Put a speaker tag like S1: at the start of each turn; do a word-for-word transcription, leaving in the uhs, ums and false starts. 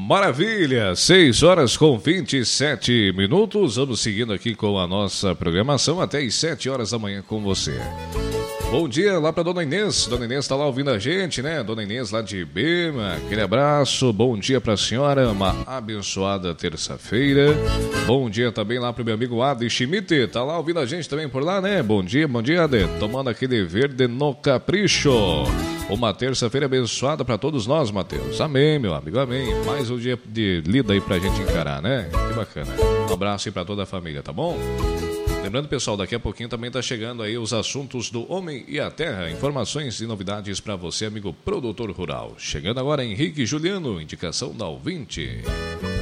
S1: Maravilha, seis horas com vinte e sete minutos. Vamos seguindo aqui com a nossa programação até as sete horas da manhã com você. Bom dia lá para Dona Inês. Dona Inês está lá ouvindo a gente, né? Dona Inês lá de Ibema, aquele abraço. Bom dia para a senhora, uma abençoada terça-feira. Bom dia também lá para o meu amigo Ade Schmidt, tá lá ouvindo a gente também por lá, né? Bom dia, bom dia, Ade. Tomando aquele verde no capricho. Uma terça-feira abençoada para todos nós, Matheus. Amém, meu amigo, amém. Mais um dia de lida aí pra gente encarar, né? Que bacana. Um abraço aí para toda a família, tá bom? Lembrando, pessoal, daqui a pouquinho também tá chegando aí os assuntos do homem e a terra. Informações e novidades para você, amigo produtor rural. Chegando agora, Henrique Juliano, indicação da ouvinte.